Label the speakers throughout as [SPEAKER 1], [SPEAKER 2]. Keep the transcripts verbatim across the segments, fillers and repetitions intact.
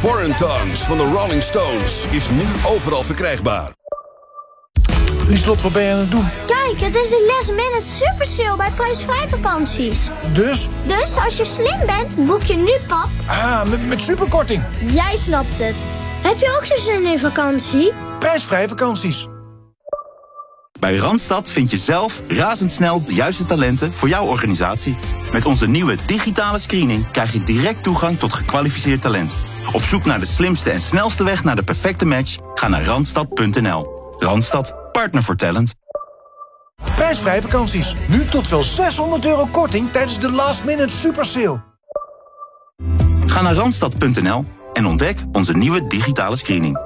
[SPEAKER 1] Foreign Tongues van de Rolling Stones is nu overal verkrijgbaar.
[SPEAKER 2] Lieslot, wat ben je aan het doen?
[SPEAKER 3] Kijk, het is de last minute super sale bij prijsvrij vakanties.
[SPEAKER 2] Dus?
[SPEAKER 3] Dus als je slim bent, boek je nu, pap.
[SPEAKER 2] Ah, met, met superkorting.
[SPEAKER 3] Jij snapt het. Heb je ook zo zin in vakantie?
[SPEAKER 2] Prijsvrij vakanties.
[SPEAKER 4] Bij Randstad vind je zelf razendsnel de juiste talenten voor jouw organisatie. Met onze nieuwe digitale screening krijg je direct toegang tot gekwalificeerd talent. Op zoek naar de slimste en snelste weg naar de perfecte match? Ga naar randstad punt n l. Randstad, partner voor talent.
[SPEAKER 2] Prijsvrij vakanties. Nu tot wel zeshonderd euro korting tijdens de last minute super sale.
[SPEAKER 4] Ga naar randstad punt n l en ontdek onze nieuwe digitale screening.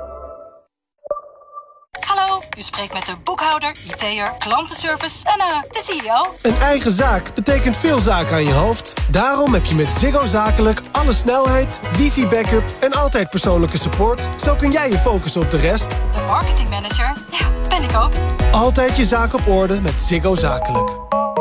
[SPEAKER 5] Hallo, u spreekt met de boekhouder, I T'er, klantenservice en uh, de C E O.
[SPEAKER 6] Een eigen zaak betekent veel zaken aan je hoofd. Daarom heb je met Ziggo Zakelijk alle snelheid, wifi-backup en altijd persoonlijke support. Zo kun jij je focussen op de rest.
[SPEAKER 5] De marketingmanager, ja, ben ik ook.
[SPEAKER 6] Altijd je zaak op orde met Ziggo Zakelijk.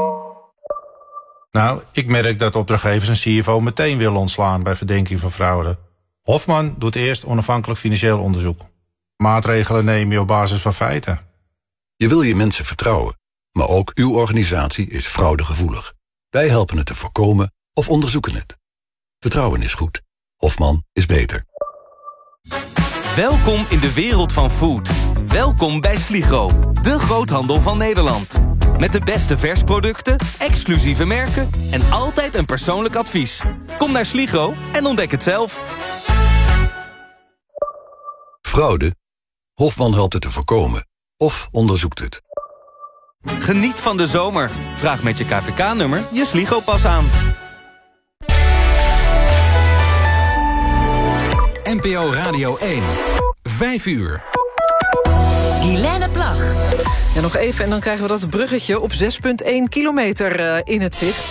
[SPEAKER 7] Nou, ik merk dat opdrachtgevers een C F O meteen willen ontslaan bij verdenking van fraude. Hofman doet eerst onafhankelijk financieel onderzoek. Maatregelen neem je op basis van feiten.
[SPEAKER 1] Je wil je mensen vertrouwen, maar ook uw organisatie is fraudegevoelig. Wij helpen het te voorkomen of onderzoeken het. Vertrouwen is goed. Hofman is beter.
[SPEAKER 8] Welkom in de wereld van food. Welkom bij Sligro, de groothandel van Nederland. Met de beste versproducten, exclusieve merken en altijd een persoonlijk advies. Kom naar Sligro en ontdek het zelf.
[SPEAKER 1] Fraude? Hofman helpt het te voorkomen of onderzoekt het.
[SPEAKER 8] Geniet van de zomer. Vraag met je K V K-nummer je Sligro-pas aan.
[SPEAKER 9] N P O Radio één. Vijf uur.
[SPEAKER 10] Helene Plag.
[SPEAKER 11] Ja, nog even en dan krijgen we dat bruggetje op zes komma één kilometer uh, in het zicht.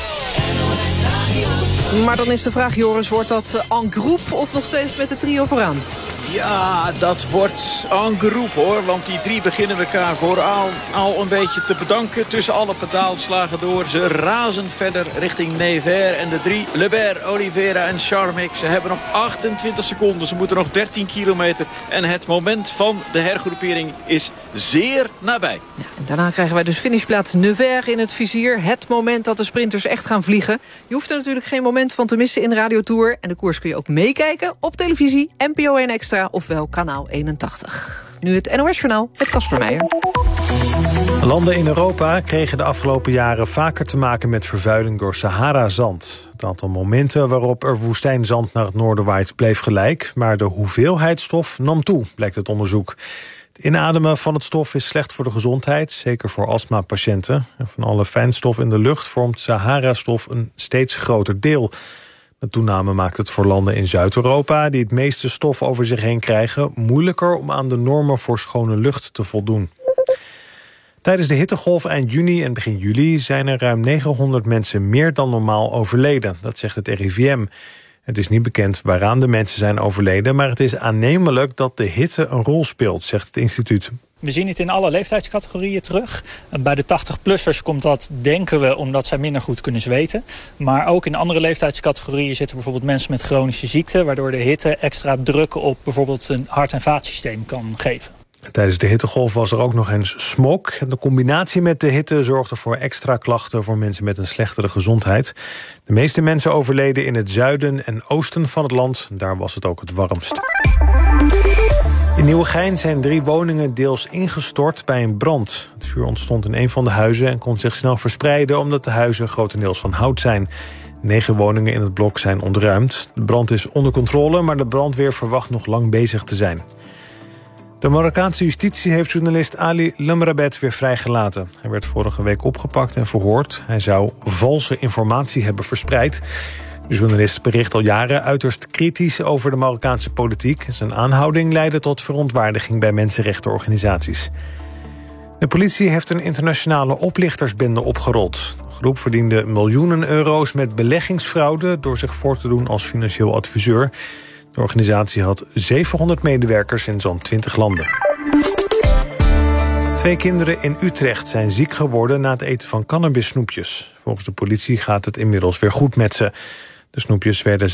[SPEAKER 11] Maar dan is de vraag, Joris, wordt dat uh, en groupe of nog steeds met de trio vooraan?
[SPEAKER 12] Ja, dat wordt en groupe hoor. Want die drie beginnen elkaar vooral al een beetje te bedanken. Tussen alle pedaalslagen door. Ze razen verder richting Nevers. En de drie, Lebert, Oliveira en Charmic. Ze hebben nog achtentwintig seconden. Ze moeten nog dertien kilometer. En het moment van de hergroepering is zeer nabij.
[SPEAKER 11] Ja, en daarna krijgen wij dus finishplaats Nevers in het vizier. Het moment dat de sprinters echt gaan vliegen. Je hoeft er natuurlijk geen moment van te missen in Radiotour. En de koers kun je ook meekijken op televisie, N P O één Extra ofwel kanaal eenentachtig. Nu het N O S-journaal met Casper Meijer.
[SPEAKER 13] Landen in Europa kregen de afgelopen jaren vaker te maken met vervuiling door Sahara-zand. Het aantal momenten waarop er woestijnzand naar het noorden waait bleef gelijk, maar de hoeveelheid stof nam toe, blijkt het onderzoek. Het inademen van het stof is slecht voor de gezondheid, zeker voor astmapatiënten. En van alle fijnstof in de lucht vormt Sahara-stof een steeds groter deel. De toename maakt het voor landen in Zuid-Europa, die het meeste stof over zich heen krijgen, moeilijker om aan de normen voor schone lucht te voldoen. Tijdens de hittegolf eind juni en begin juli zijn er ruim negenhonderd mensen meer dan normaal overleden. Dat zegt het R I V M. Het is niet bekend waaraan de mensen zijn overleden, maar het is aannemelijk dat de hitte een rol speelt, zegt het instituut.
[SPEAKER 14] We zien het in alle leeftijdscategorieën terug. Bij de tachtig-plussers komt dat, denken we, omdat zij minder goed kunnen zweten. Maar ook in andere leeftijdscategorieën zitten bijvoorbeeld mensen met chronische ziekte, waardoor de hitte extra druk op bijvoorbeeld een hart- en vaatsysteem kan geven.
[SPEAKER 13] Tijdens de hittegolf was er ook nog eens smog. De combinatie met de hitte zorgde voor extra klachten voor mensen met een slechtere gezondheid. De meeste mensen overleden in het zuiden en oosten van het land. Daar was het ook het warmst. In Nieuwegein zijn drie woningen deels ingestort bij een brand. Het vuur ontstond in een van de huizen en kon zich snel verspreiden omdat de huizen grotendeels van hout zijn. Negen woningen in het blok zijn ontruimd. De brand is onder controle, maar de brandweer verwacht nog lang bezig te zijn. De Marokkaanse justitie heeft journalist Ali Lamrabet weer vrijgelaten. Hij werd vorige week opgepakt en verhoord. Hij zou valse informatie hebben verspreid. De journalist bericht al jaren uiterst kritisch over de Marokkaanse politiek. Zijn aanhouding leidde tot verontwaardiging bij mensenrechtenorganisaties. De politie heeft een internationale oplichtersbende opgerold. De groep verdiende miljoenen euro's met beleggingsfraude door zich voor te doen als financieel adviseur. De organisatie had zevenhonderd medewerkers in zo'n twintig landen. Twee kinderen in Utrecht zijn ziek geworden na het eten van cannabissnoepjes. Volgens de politie gaat het inmiddels weer goed met ze. De snoepjes werden